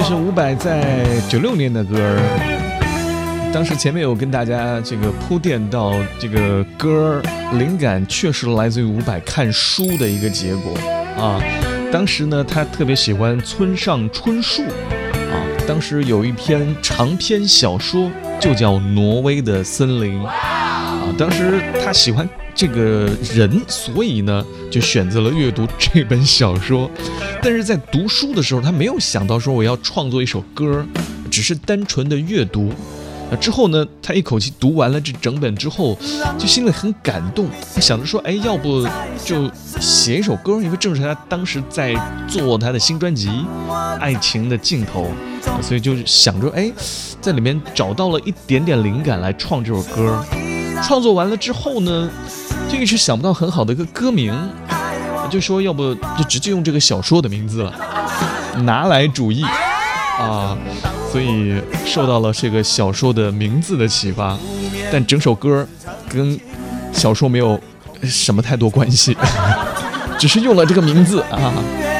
这是伍佰在96年的歌儿。当时前面有跟大家这个铺垫到，这个歌灵感确实来自于伍佰看书的一个结果啊。当时呢，他特别喜欢村上春树啊。当时有一篇长篇小说就叫《挪威的森林》啊。当时他喜欢这个人，所以呢就选择了阅读这本小说。但是在读书的时候，他没有想到说我要创作一首歌，只是单纯的阅读。之后呢，他一口气读完了这整本之后，就心里很感动，想着说，哎，要不就写一首歌，因为正是他当时在做他的新专辑《爱情的尽头》，所以就想着，哎，在里面找到了一点点灵感来创这首歌。创作完了之后呢，就一直想不到很好的一个歌名，就说要不就直接用这个小说的名字了，拿来主义啊。所以受到了这个小说的名字的启发，但整首歌跟小说没有什么太多关系，只是用了这个名字啊。